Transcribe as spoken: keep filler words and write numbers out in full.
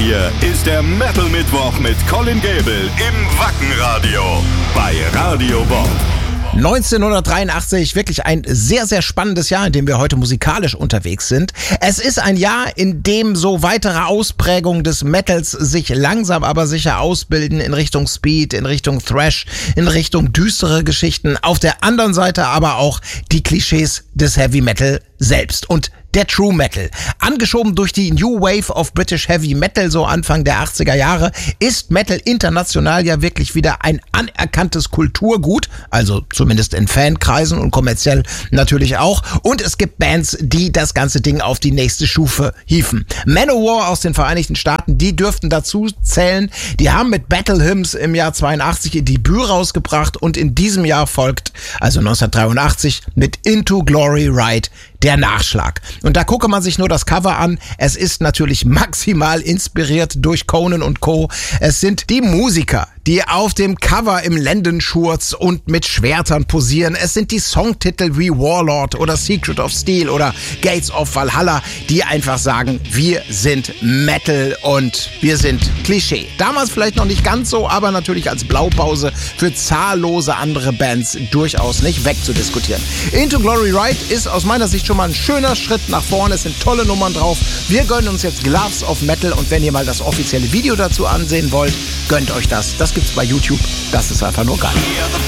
hier ist der Metal Mittwoch mit Colin Gable im Wackenradio bei Radio Bob. neunzehnhundertdreiundachtzig, wirklich ein sehr, sehr spannendes Jahr, in dem wir heute musikalisch unterwegs sind. Es ist ein Jahr, in dem so weitere Ausprägungen des Metals sich langsam aber sicher ausbilden in Richtung Speed, in Richtung Thrash, in Richtung düstere Geschichten. Auf der anderen Seite aber auch die Klischees des Heavy Metal selbst und der True Metal. Angeschoben durch die New Wave of British Heavy Metal, so Anfang der achtziger Jahre, ist Metal international ja wirklich wieder ein anerkanntes Kulturgut, also zumindest in Fankreisen und kommerziell natürlich auch. Und es gibt Bands, die das ganze Ding auf die nächste Stufe hieven. Manowar aus den Vereinigten Staaten, die dürften dazu zählen. Die haben mit Battle Hymns im Jahr zweiundachtzig ihr Debüt rausgebracht und in diesem Jahr folgt, also neunzehnhundertdreiundachtzig, mit Into Glory Ride der Nachschlag. Und da gucke man sich nur das Cover an. Es ist natürlich maximal inspiriert durch Conan und Co. Es sind die Musiker, die auf dem Cover im Lendenschurz und mit Schwertern posieren. Es sind die Songtitel wie Warlord oder Secret of Steel oder Gates of Valhalla, die einfach sagen, wir sind Metal und wir sind Klischee. Damals vielleicht noch nicht ganz so, aber natürlich als Blaupause für zahllose andere Bands durchaus nicht wegzudiskutieren. Into Glory Ride ist aus meiner Sicht schon mal ein schöner Schritt nach vorne. Es sind tolle Nummern drauf. Wir gönnen uns jetzt Gloves of Metal und wenn ihr mal das offizielle Video dazu ansehen wollt, gönnt euch das. Das gibt's bei YouTube. Das ist einfach nur geil.